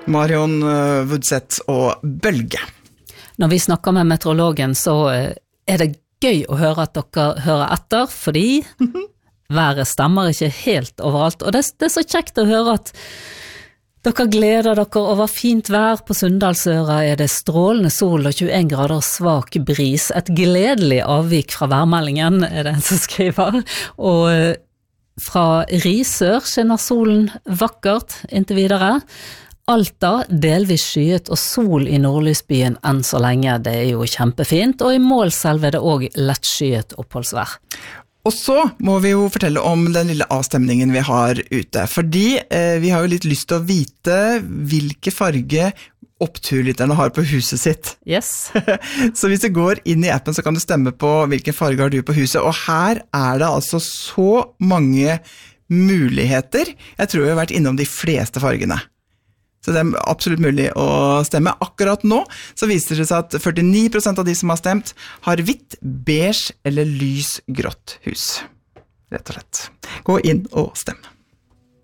Marion Woodseth og bølge. Når vi snakker med meteorologen, så det gøy å høre at dere hører etter, fordi været stemmer ikke helt overalt. Og det så kjekt å høre at dere gleder dere over fint vær. På Sunndalsøra det strålende sol og 21 grader svak bris. Et gledelig avvik fra værmeldingen, det en som skriver. Og fra Risør skinner solen vakkert inntil videre. Alta delvis skyet og sol i nordlysbyen enn så lenge, det jo kjempefint, og i Målselv det også lettskyet oppholdsvær. Og så må vi jo fortelle om den lille avstemningen vi har ute, fordi vi har jo litt lyst til å vite hvilke farge oppturlytterne har på huset sitt. Yes. Så hvis du går inn i appen så kan du stemme på hvilken farge har du på huset, og her det altså så mange muligheter. Jeg tror vi har vært innom de fleste fargene. Så det absolutt mulig å stemme. Akkurat nå så viser det seg at 49% av de som har stemt har hvitt, beige eller lys grått hus. Rett og slett. Gå inn og stemme.